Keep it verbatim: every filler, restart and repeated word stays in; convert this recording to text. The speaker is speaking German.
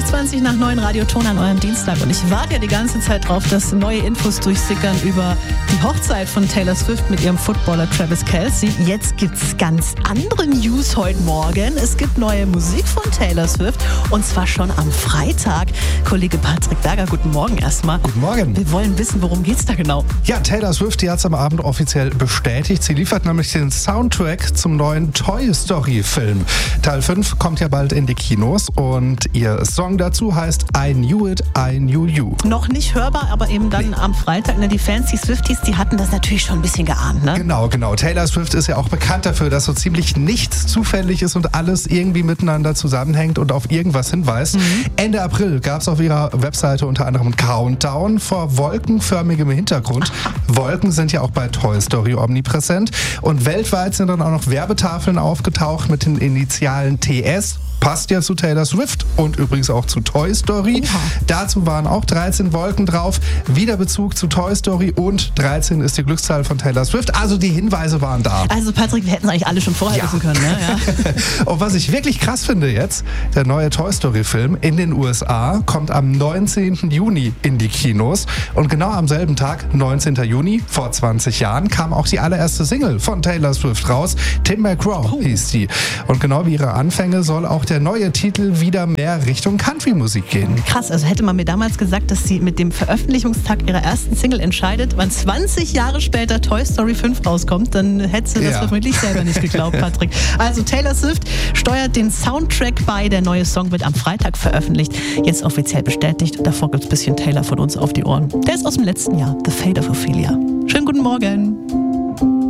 zwanzig nach neun Radioton an eurem Dienstag und ich warte ja die ganze Zeit drauf, dass neue Infos durchsickern über die Hochzeit von Taylor Swift mit ihrem Footballer Travis Kelce. Jetzt gibt's ganz andere News heute Morgen. Es gibt neue Musik von Taylor Swift und zwar schon am Freitag. Kollege Patrick Berger, guten Morgen erstmal. Guten Morgen. Wir wollen wissen, worum geht's da genau? Ja, Taylor Swift, die hat es am Abend offiziell bestätigt. Sie liefert nämlich den Soundtrack zum neuen Toy Story Film. Teil fünf kommt ja bald in die Kinos und ihr Song dazu heißt I Knew It, I Knew You. Noch nicht hörbar, aber eben dann nee. am Freitag. Ne, die Fans, die Swifties, die hatten das natürlich schon ein bisschen geahnt, ne? Genau, genau. Taylor Swift ist ja auch bekannt dafür, dass so ziemlich nichts zufällig ist und alles irgendwie miteinander zusammenhängt und auf irgendwas hinweist. Mhm. Ende April gab es auf ihrer Webseite unter anderem einen Countdown vor wolkenförmigem Hintergrund. Wolken sind ja auch bei Toy Story omnipräsent. Und weltweit sind dann auch noch Werbetafeln aufgetaucht mit den Initialen T S. Passt ja zu Taylor Swift und übrigens auch zu Toy Story. Oha. Dazu waren auch dreizehn Wolken drauf. Wieder Bezug zu Toy Story und dreizehn ist die Glückszahl von Taylor Swift. Also die Hinweise waren da. Also Patrick, wir hätten es eigentlich alle schon vorher ja. wissen können. Ne? Ja. Und was ich wirklich krass finde jetzt, der neue Toy Story Film in den U S A kommt am neunzehnten Juni in die Kinos. Und genau am selben Tag, neunzehnten Juni, vor zwanzig Jahren, kam auch die allererste Single von Taylor Swift raus. Tim McGraw oh. hieß die. Und genau wie ihre Anfänge soll auch der neue Titel wieder mehr Richtung Country-Musik gehen. Krass, also hätte man mir damals gesagt, dass sie mit dem Veröffentlichungstag ihrer ersten Single entscheidet, wann zwanzig Jahre später Toy Story fünf rauskommt, dann hättest du das ja. vermutlich selber nicht geglaubt, Patrick. Also Taylor Swift steuert den Soundtrack bei, der neue Song wird am Freitag veröffentlicht, jetzt offiziell bestätigt. Davor gibt es ein bisschen Taylor von uns auf die Ohren. Der ist aus dem letzten Jahr, The Fate of Ophelia. Schönen guten Morgen.